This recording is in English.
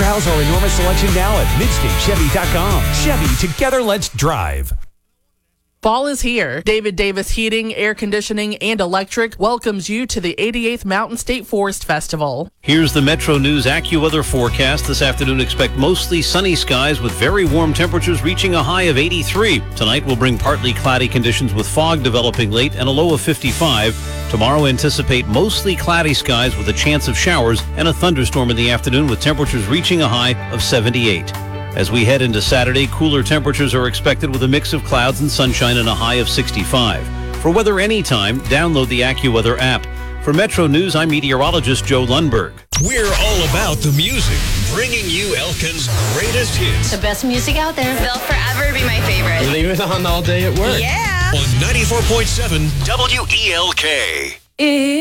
Browse our enormous selection now at MidstateChevy.com. Chevy, together let's drive. Fall is here. David Davis Heating, Air Conditioning, and Electric welcomes you to the 88th Mountain State Forest Festival. Here's the Metro News AccuWeather forecast. This afternoon, expect mostly sunny skies with very warm temperatures reaching a high of 83. Tonight will bring partly cloudy conditions with fog developing late and a low of 55. Tomorrow, anticipate mostly cloudy skies with a chance of showers and a thunderstorm in the afternoon with temperatures reaching a high of 78. As we head into Saturday, cooler temperatures are expected with a mix of clouds and sunshine and a high of 65. For weather anytime, download the AccuWeather app. For Metro News, I'm meteorologist Joe Lundberg. We're all about the music, bringing you Elkin's greatest hits. The best music out there. They'll forever be my favorite. Leave it on all day at work. Yeah. On 94.7 WELK.